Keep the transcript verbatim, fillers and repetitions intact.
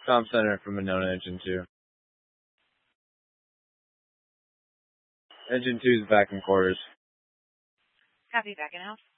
Comm center from Monona Engine two. Engine two is back in quarters. Copy, back in house.